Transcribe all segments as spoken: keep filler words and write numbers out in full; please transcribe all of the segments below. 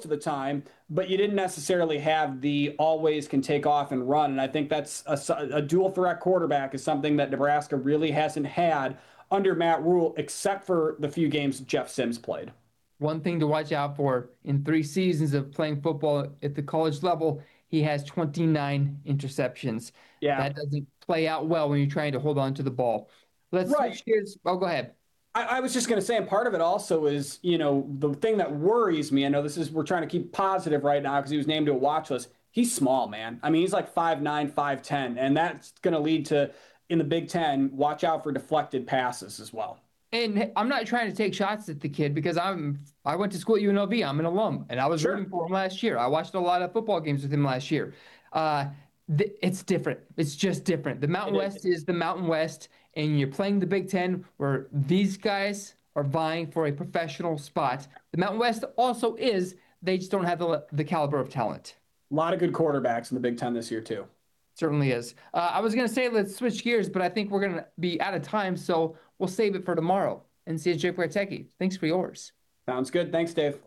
of the time, but you didn't necessarily have the always can take off and run. And I think that's a, a dual threat quarterback is something that Nebraska really hasn't had under Matt Rhule, except for the few games Jeff Sims played. One thing to watch out for, in three seasons of playing football at the college level, he has twenty-nine interceptions. Yeah. That doesn't play out well when you're trying to hold on to the ball. Let's right. switch gears. Oh, go ahead. I, I was just going to say, and part of it also is, you know, the thing that worries me, I know this is, we're trying to keep positive right now because he was named to a watch list. He's small, man. I mean, he's like five nine, five ten, and that's going to lead to, in the Big Ten, watch out for deflected passes as well. And I'm not trying to take shots at the kid because I'm I went to school at U N L V. I'm an alum, and I was sure. rooting for him last year. I watched a lot of football games with him last year. Uh, th- it's different. It's just different. The Mountain it West is. is the Mountain West, and you're playing the Big Ten where these guys are vying for a professional spot. The Mountain West also is. They just don't have the, the caliber of talent. A lot of good quarterbacks in the Big Ten this year, too. Certainly is. Uh, I was going to say let's switch gears, but I think we're going to be out of time, so we'll save it for tomorrow. And see you, Jake Bartecki. Thanks for yours. Sounds good. Thanks, Dave.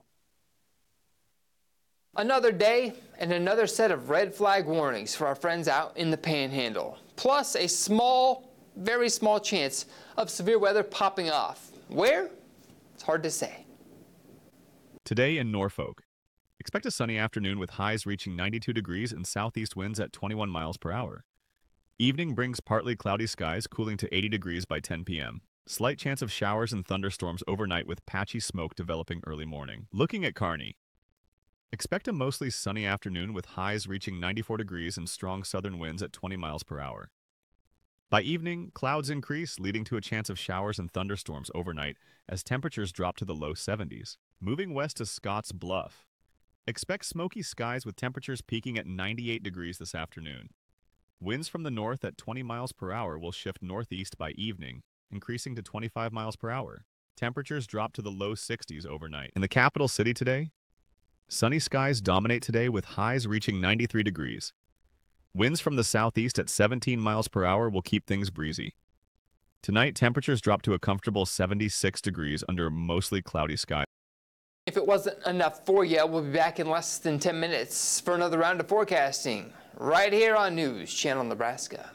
Another day and another set of red flag warnings for our friends out in the Panhandle. Plus a small, very small chance of severe weather popping off. Where? It's hard to say. Today in Norfolk. Expect a sunny afternoon with highs reaching ninety-two degrees and southeast winds at twenty-one miles per hour. Evening brings partly cloudy skies, cooling to eighty degrees by ten p m Slight chance of showers and thunderstorms overnight with patchy smoke developing early morning. Looking at Kearney. Expect a mostly sunny afternoon with highs reaching ninety-four degrees and strong southern winds at twenty miles per hour. By evening, clouds increase, leading to a chance of showers and thunderstorms overnight as temperatures drop to the low seventies. Moving west to Scotts Bluff. Expect smoky skies with temperatures peaking at ninety-eight degrees this afternoon. Winds from the north at twenty miles per hour will shift northeast by evening, increasing to twenty-five miles per hour. Temperatures drop to the low sixties overnight. In the capital city today, sunny skies dominate today with highs reaching ninety-three degrees. Winds from the southeast at seventeen miles per hour will keep things breezy. Tonight, temperatures drop to a comfortable seventy-six degrees under mostly cloudy skies. If it wasn't enough for you, we'll be back in less than ten minutes for another round of forecasting right here on News Channel Nebraska.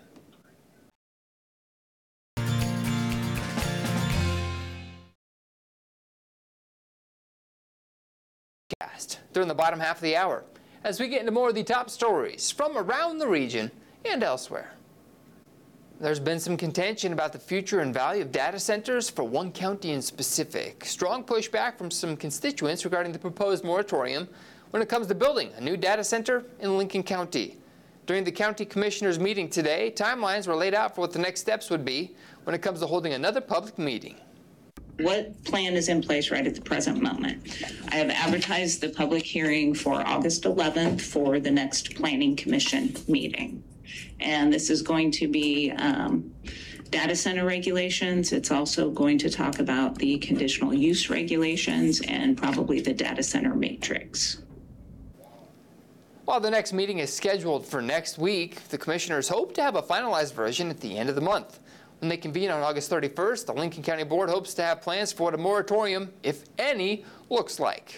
During the bottom half of the hour, as we get into more of the top stories from around the region and elsewhere. There's been some contention about the future and value of data centers for one county in specific. Strong pushback from some constituents regarding the proposed moratorium when it comes to building a new data center in Lincoln County. During the county commissioners meeting today, timelines were laid out for what the next steps would be when it comes to holding another public meeting. What plan is in place right at the present moment? I have advertised the public hearing for August eleventh for the next Planning Commission meeting. And this is going to be um, data center regulations. It's also going to talk about the conditional use regulations and probably the data center matrix. While the next meeting is scheduled for next week, the commissioners hope to have a finalized version at the end of the month. When they convene on August thirty-first, the Lincoln County Board hopes to have plans for what a moratorium, if any, looks like.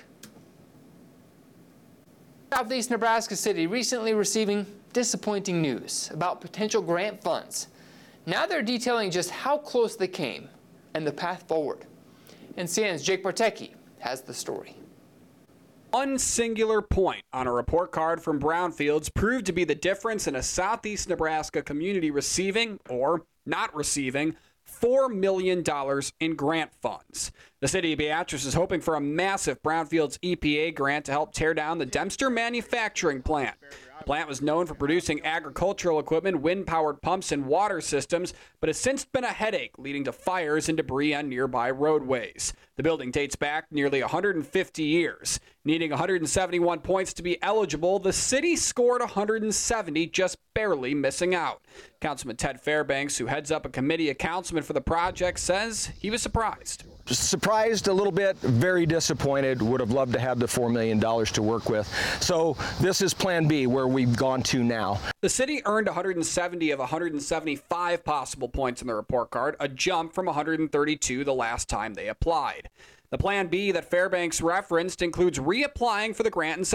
Southeast Nebraska City recently receiving disappointing news about potential grant funds. Now they're detailing just how close they came and the path forward. And C N N's Jake Bartecki has the story. One singular point on a report card from Brownfields proved to be the difference in a Southeast Nebraska community receiving, or not receiving, four million dollars in grant funds. The city of Beatrice is hoping for a massive Brownfields E P A grant to help tear down the Dempster manufacturing plant. The plant was known for producing agricultural equipment, wind-powered pumps, and water systems, but has since been a headache, leading to fires and debris on nearby roadways. The building dates back nearly one hundred fifty years. Needing one hundred seventy-one points to be eligible, the city scored one hundred seventy, just barely missing out. Councilman Ted Fairbanks, who heads up a committee of councilmen for the project, says he was surprised. Surprised a little bit, very disappointed, would have loved to have the four million dollars to work with. So this is Plan B, where we've gone to now. The city earned one hundred seventy of one hundred seventy-five possible points in the report card, a jump from one hundred thirty-two the last time they applied. The Plan B that Fairbanks referenced includes reapplying for the grant in